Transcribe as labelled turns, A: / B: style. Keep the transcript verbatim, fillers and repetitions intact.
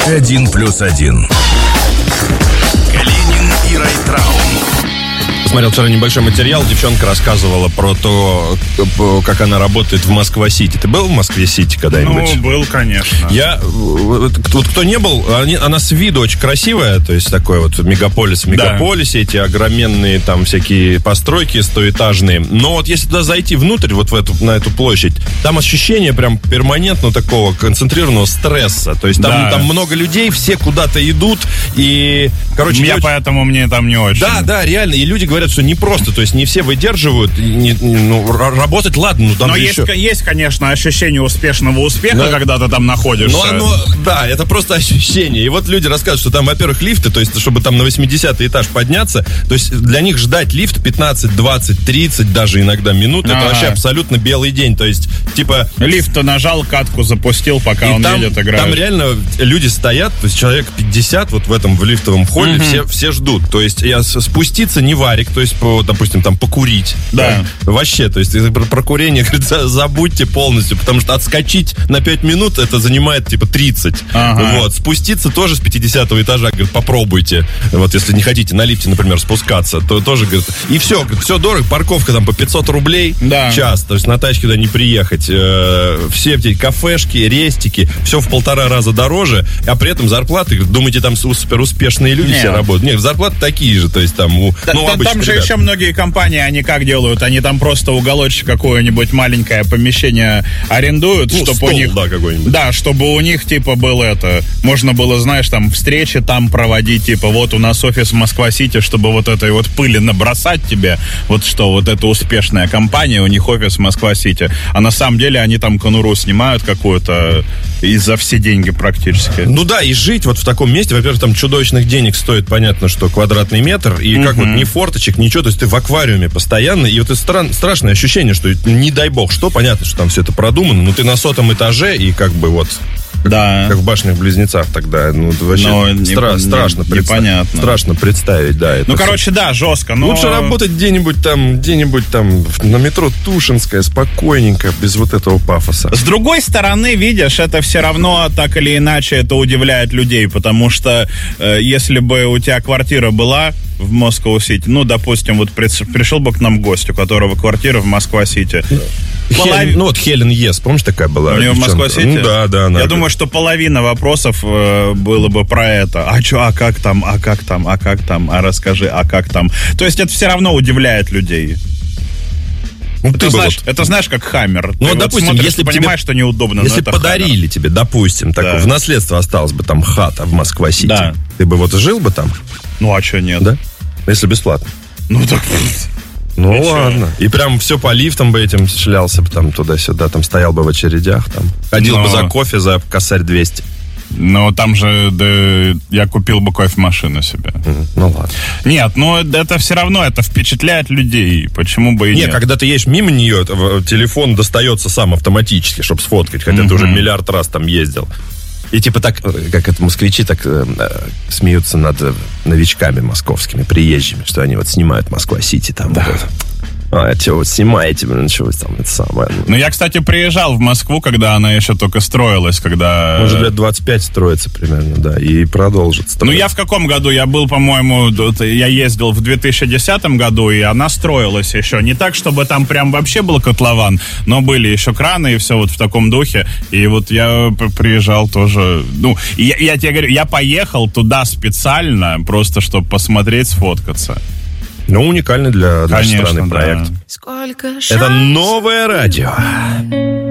A: Один плюс один. Калинин и Райтрау.
B: Смотрел вчера небольшой материал, девчонка рассказывала про то, как она работает в Москва-Сити. Ты был в Москве-Сити когда-нибудь?
C: Ну, был, конечно.
B: Я, вот кто не был, они, она с виду очень красивая, то есть такой вот мегаполис в мегаполисе, да. Эти огроменные там всякие постройки стоэтажные. Но вот если туда зайти внутрь, вот в эту, на эту площадь, там ощущение прям перманентно такого концентрированного стресса. То есть там, да. там много людей, все куда-то идут, и, короче...
C: Я
B: очень...
C: поэтому мне там не очень.
B: Да, да, реально, и люди говорят, что не просто, то есть не все выдерживают, не, ну, работать, ладно, ну там
C: но
B: же
C: есть,
B: еще...
C: есть, конечно, ощущение успешного успеха,
B: но...
C: когда ты там находишься.
B: Ну, оно, да, это просто ощущение. И вот люди рассказывают, что там, во-первых, лифты, то есть, чтобы там на восьмидесятый этаж подняться, то есть для них ждать лифт пятнадцать, двадцать, тридцать даже иногда минут, ага. это вообще абсолютно белый день, то есть, типа...
C: Лифт нажал, катку запустил, пока он
B: там,
C: едет, играет.
B: Там реально люди стоят, то есть человек пятьдесят вот в этом в лифтовом холле, угу. все, все ждут, то есть я спуститься не варик, то есть, по, допустим, там покурить.
C: Да.
B: да. Вообще, то есть про, про курение, говорит, забудьте полностью, потому что отскочить на пять минут это занимает типа тридцать. Ага. Вот. Спуститься тоже с пятидесятого этажа, говорит, попробуйте. Вот, если не хотите на лифте, например, спускаться, то тоже, говорит, и все, говорит, все дорого, парковка там по пятьсот рублей
C: да.
B: в час, то есть на тачке туда не приехать. Э, все эти кафешки, рестики, все в полтора раза дороже, а при этом зарплаты, говорит, думаете, там супер успешные люди Нет. все работают? Нет, зарплаты такие же, то есть там у,
C: да,
B: ну,
C: там, там же еще многие компании, они как делают? Они там просто уголочек какое-нибудь маленькое помещение арендуют,
B: ну,
C: чтобы
B: стол,
C: у них...
B: Да, какой-нибудь.
C: Да, чтобы у них, типа, было это... Можно было, знаешь, там, встречи там проводить, типа, вот у нас офис в Москва-Сити, чтобы вот этой вот пыли набросать тебе, вот что, вот эта успешная компания, у них офис в Москва-Сити. А на самом деле они там конуру снимают какую-то и за все деньги практически.
B: Ну да, и жить вот в таком месте, во-первых, там чудовищных денег стоит, понятно, что квадратный метр, и как вот ни форточек, ничего, то есть ты в аквариуме постоянно, и вот это стран, страшное ощущение, что не дай бог что, понятно, что там все это продумано, но ты на сотом этаже, и как бы вот... Как,
C: да.
B: как в башнях-близнецах тогда. Ну, вообще
C: но
B: стра-
C: не,
B: страшно,
C: не,
B: представить, страшно представить, да. Это
C: ну,
B: все.
C: короче, да, жестко, но...
B: Лучше работать где-нибудь там, где-нибудь там на метро Тушинская, спокойненько, без вот этого пафоса.
C: С другой стороны, видишь, это все равно так или иначе это удивляет людей, потому что э, если бы у тебя квартира была в Москва-Сити, ну, допустим, вот пришел бы к нам гость, у которого квартира в Москва-Сити.
B: Полов... Хелен, ну вот Хелен Ес, помнишь, такая была?
C: У нее в Москва-Сити?
B: Ну да, да.
C: Я думаю, что половина вопросов э, было бы про это. А что, а как там, а как там, а как там, а расскажи, а как там. То есть это все равно удивляет людей. Ну, это, знаешь, вот... это знаешь, как Хаммер.
B: Ну,
C: ты
B: допустим,
C: вот смотришь,
B: если
C: ты понимаешь,
B: тебе...
C: что неудобно,
B: если
C: но это
B: подарили
C: Хаммер.
B: тебе, допустим, так, да. в наследство осталась бы там хата в Москва-Сити,
C: да.
B: ты бы вот жил бы там?
C: Ну, а что нет?
B: Да? Если бесплатно.
C: Ну, так...
B: Ну,
C: и
B: ладно.
C: Что?
B: И прям все по лифтам бы этим шлялся бы там туда-сюда, там стоял бы в очередях, там. Ходил но... бы за кофе за косарь двести.
C: Ну, там же, да, я купил бы кофемашину себе.
B: Mm, ну, ладно.
C: Нет, ну, это все равно, это впечатляет людей. Почему бы и
B: не,
C: нет?
B: Не, когда ты едешь мимо нее, телефон достается сам автоматически, чтобы сфоткать, хотя mm-hmm. ты уже миллиард раз там ездил. И типа так, как это москвичи так э, смеются над новичками московскими, приезжими, что они вот снимают Москва-Сити там.
C: Да.
B: Вот. А, что вы снимаете, блин, что вы там, это самое.
C: Ну, я, кстати, приезжал в Москву, когда она еще только строилась, когда...
B: Может, лет двадцать пять строится примерно, да, и продолжит строиться.
C: Ну, я в каком году? Я был, по-моему, я ездил в две тысячи десятом году, и она строилась еще. Не так, чтобы там прям вообще был котлован, но были еще краны и все вот в таком духе. И вот я приезжал тоже... Ну, я, я тебе говорю, я поехал туда специально, просто чтобы посмотреть, сфоткаться.
B: Ну, уникальный для нашей
C: Конечно,
B: страны проект.
C: Да.
B: Это новое радио.